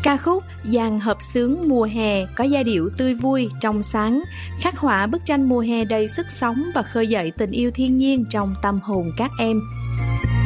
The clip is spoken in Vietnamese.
Ca khúc Dàn hợp xướng mùa hè có giai điệu tươi vui, trong sáng, khắc họa bức tranh mùa hè đầy sức sống và khơi dậy tình yêu thiên nhiên trong tâm hồn các em.